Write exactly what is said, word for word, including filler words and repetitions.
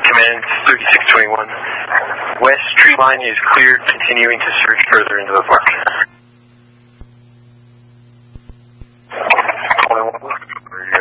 Command thirty-six twenty-one. West tree line is cleared, continuing to search further into the park. twenty-one.